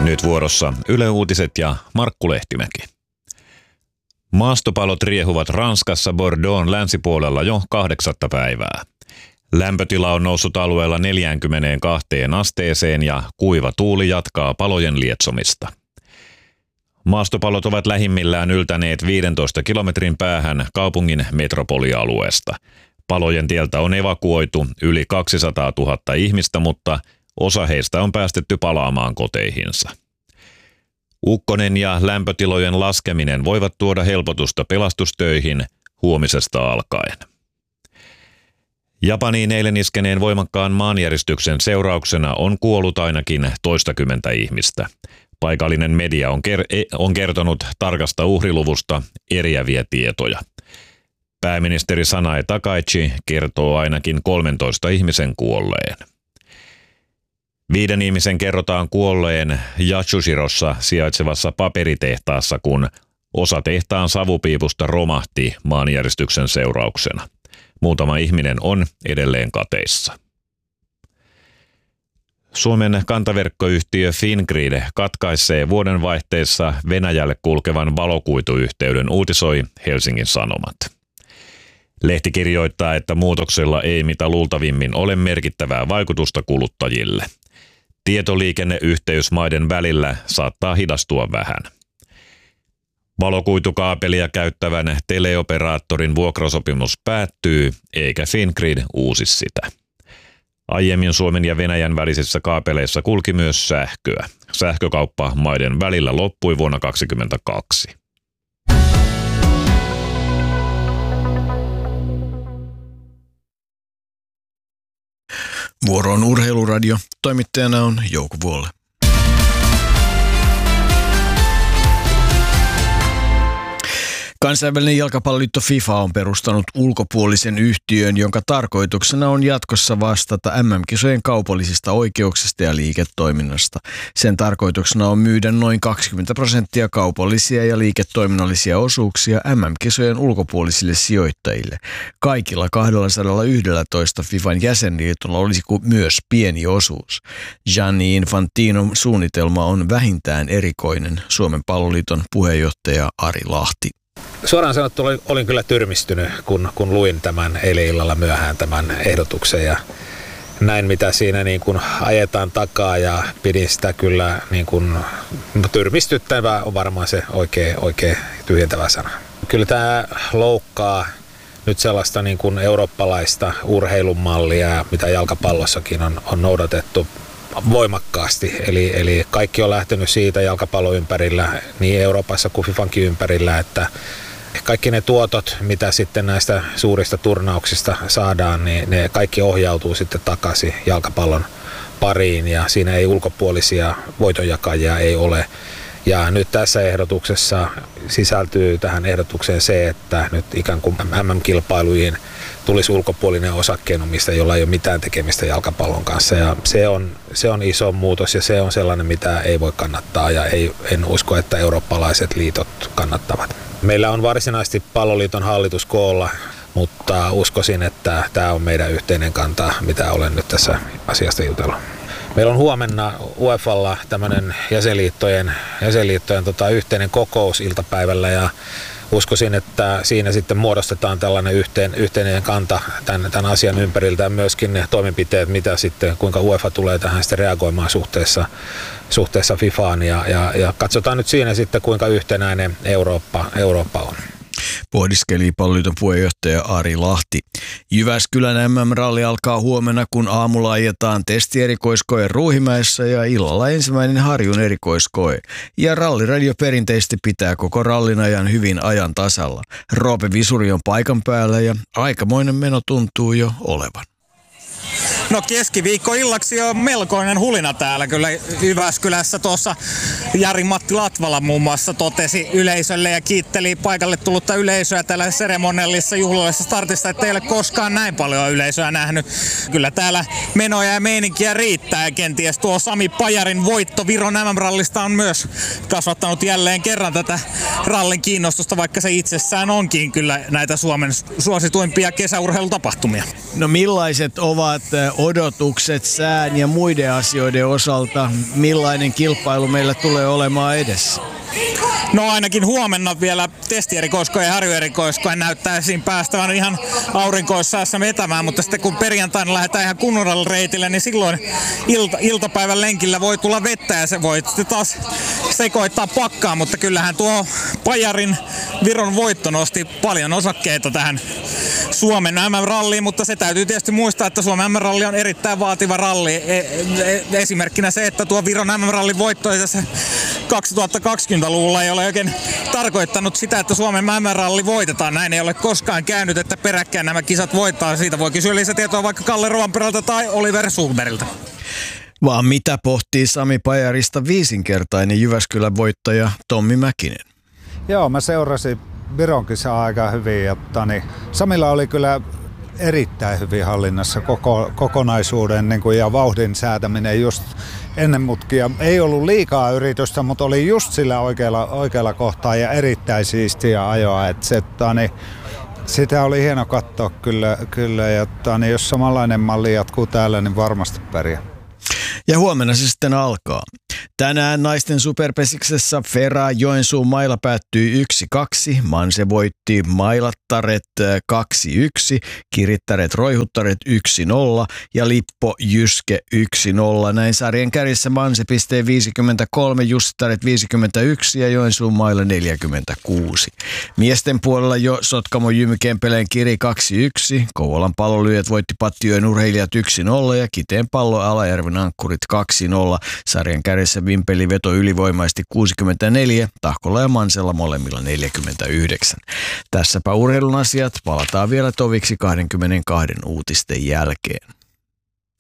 Nyt vuorossa Yle Uutiset ja Markku Lehtimäki. Maastopalot riehuvat Ranskassa Bordeaux'n länsipuolella jo 8. päivää. Lämpötila on noussut alueella 42 asteeseen ja kuiva tuuli jatkaa palojen lietsomista. Maastopalot ovat lähimmillään yltäneet 15 kilometrin päähän kaupungin metropolialueesta. Palojen tieltä on evakuoitu yli 200 000 ihmistä, mutta osa heistä on päästetty palaamaan koteihinsa. Ukkonen ja lämpötilojen laskeminen voivat tuoda helpotusta pelastustöihin huomisesta alkaen. Japaniin eilen iskeneen voimakkaan maanjäristyksen seurauksena on kuollut ainakin toistakymmentä ihmistä. Paikallinen media on kertonut tarkasta uhriluvusta eriäviä tietoja. Pääministeri Sanae Takaichi kertoo ainakin 13 ihmisen kuolleen. 5 ihmisen kerrotaan kuolleen Yatsushirossa sijaitsevassa paperitehtaassa, kun osa tehtaan savupiipusta romahti maanjäristyksen seurauksena. Muutama ihminen on edelleen kateissa. Suomen kantaverkkoyhtiö Fingrid katkaisee vuodenvaihteessa Venäjälle kulkevan valokuituyhteyden, uutisoi Helsingin Sanomat. Lehti kirjoittaa, että muutoksella ei mitä luultavimmin ole merkittävää vaikutusta kuluttajille. Tietoliikenneyhteys maiden välillä saattaa hidastua vähän. Valokuitukaapelia käyttävän teleoperaattorin vuokrasopimus päättyy, eikä Fingrid uusi sitä. Aiemmin Suomen ja Venäjän välisissä kaapeleissa kulki myös sähköä. Sähkökauppa maiden välillä loppui vuonna 2022. Vuoro on Urheiluradio. Toimittajana on Jouko Vuolle. Kansainvälinen jalkapalloliitto FIFA on perustanut ulkopuolisen yhtiön, jonka tarkoituksena on jatkossa vastata MM-kisojen kaupallisista oikeuksista ja liiketoiminnasta. Sen tarkoituksena on myydä noin 20% kaupallisia ja liiketoiminnallisia osuuksia MM-kisojen ulkopuolisille sijoittajille. Kaikilla 211 FIFAn jäsenliitolla olisi myös pieni osuus. Gianni Infantinon suunnitelma on vähintään erikoinen, Suomen palloliiton puheenjohtaja Ari Lahti. Suoraan sanottuna olin kyllä tyrmistynyt, kun luin tämän eilen illalla myöhään tämän ehdotuksen ja näin mitä siinä niin kuin ajetaan takaa ja pidin sitä kyllä niin kuin tyrmistyttävää on varmaan se oikein tyhjentävä sana. Kyllä tämä loukkaa nyt sellaista niin kuin eurooppalaista urheilumallia, mitä jalkapallossakin on noudatettu voimakkaasti. Eli kaikki on lähtenyt siitä jalkapallon ympärillä, niin Euroopassa kuin FIFAnkin ympärillä, että kaikki ne tuotot, mitä sitten näistä suurista turnauksista saadaan, niin ne kaikki ohjautuu sitten takaisin jalkapallon pariin ja siinä ei ulkopuolisia voitonjakajia ei ole. Ja nyt tässä ehdotuksessa sisältyy tähän ehdotukseen se, että nyt ikään kuin MM-kilpailuihin tulisi ulkopuolinen osakkeenomistaja, jolla ei ole mitään tekemistä jalkapallon kanssa. Ja se on iso muutos ja se on sellainen, mitä ei voi kannattaa ja en usko, että eurooppalaiset liitot kannattavat. Meillä on varsinaisesti palloliiton hallitus koolla, mutta uskoisin, että tämä on meidän yhteinen kanta, mitä olen nyt tässä asiasta jutellut. Meillä on huomenna UEFalla tämmöinen jäsenliittojen yhteinen kokous iltapäivällä ja uskoisin, että siinä sitten muodostetaan tällainen yhteinen kanta tämän asian ympäriltä ja myöskin ne toimenpiteet, mitä sitten, kuinka UEFA tulee tähän sitten reagoimaan suhteessa FIFAan ja katsotaan nyt siinä sitten, kuinka yhtenäinen Eurooppa on. Pohdiskeli palloliiton puheenjohtaja Ari Lahti. Jyväskylän MM-ralli alkaa huomenna, kun aamulla ajetaan testierikoiskoe Ruuhimäessä ja illalla ensimmäinen Harjun erikoiskoe. Ja Ralliradio perinteisesti pitää koko rallin ajan hyvin ajan tasalla. Roope Visuri on paikan päällä ja aikamoinen meno tuntuu jo olevan. No keskiviikko illaksi on melkoinen hulina täällä kyllä Jyväskylässä. Tuossa Jari-Matti Latvala muun muassa totesi yleisölle ja kiitteli paikalle tullutta yleisöä tällä seremoniallisessa juhlallisessa startissa, että ei ole koskaan näin paljon yleisöä nähnyt. Kyllä täällä menoja ja meininkiä riittää ja kenties tuo Sami Pajarin voitto Viron MM-rallista on myös kasvattanut jälleen kerran tätä rallin kiinnostusta, vaikka se itsessään onkin kyllä näitä Suomen suosituimpia kesäurheilutapahtumia. No millaiset ovat odotukset sään ja muiden asioiden osalta? Millainen kilpailu meillä tulee olemaan edessä? No ainakin huomenna vielä testierikoiskojen ja harjoerikoiskojen näyttää siinä päästävän ihan aurinkoissaassa vetämään, mutta sitten kun perjantaina lähdetään ihan kunnolla reitille, niin silloin iltapäivän lenkillä voi tulla vettä ja se voi sitten taas sekoittaa pakkaa, mutta kyllähän tuo Pajarin Viron voitto nosti paljon osakkeita tähän Suomen MM-ralliin, mutta se täytyy tietysti muistaa, että Suomen MM-ralli on erittäin vaativa ralli. Esimerkkinä se, että tuo Viron MM-rallin voitto tässä 2020-luvulla ei ole oikein tarkoittanut sitä, että Suomen MM-ralli voitetaan. Näin ei ole koskaan käynyt, että peräkkäin nämä kisat voittaa. Siitä voi kysyä lisätietoa vaikka Kalle Rovanperältä tai Oliver Sundbergiltä. Vaan mitä pohtii Sami Pajarista viisinkertainen Jyväskylän voittaja Tommi Mäkinen? Joo, mä seurasin Viron kisaa aika hyvin ja Samilla oli kyllä erittäin hyvin hallinnassa kokonaisuuden ja vauhdin säätäminen just ennen mutkia. Ei ollut liikaa yritystä, mutta oli just sillä oikealla kohtaa ja erittäin siistiä ajoa. Sitä oli hieno katsoa kyllä ja jos samanlainen malli jatkuu täällä, niin varmasti pärjää. Ja huomenna se sitten alkaa. Tänään naisten superpesiksessä Fera Joensuun maila päättyi 1-2. Manse voitti Mailattaret 2-1, Kirittäret Roihuttaret 1-0 ja Lippo Jyske 1-0. Näin sarjan kärjessä Manse pisteen 53, Jussittaret 51 ja Joensuun maila 46. Miesten puolella jo Sotkamo Jymy Kempeleen Kiri 2-1, Kouvolan Palolyöt voitti Pattijoen Urheilijat 1-0 ja Kiteen Pallo Alajärven Ankkurit 2-0. Sarjan kärjessä Vimpeli veto ylivoimaisesti 64, Tahkolla ja Mansella molemmilla 49. Tässäpä urheilun asiat, palataan vielä toviksi 22 uutisten jälkeen.